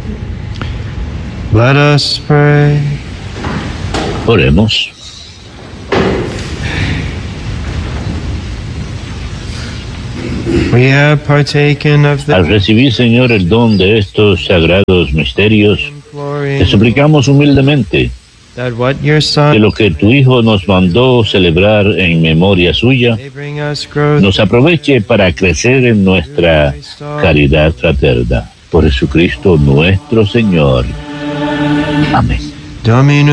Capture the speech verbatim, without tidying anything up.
Let us pray. Oremos. We have partaken of the Al recibir, Señor, el don de estos sagrados misterios, te suplicamos humildemente that what your que Son lo que tu Hijo nos mandó celebrar en memoria suya may bring us growth nos aproveche para crecer en nuestra caridad fraterna. Por Jesucristo nuestro Señor. Amén. Dominus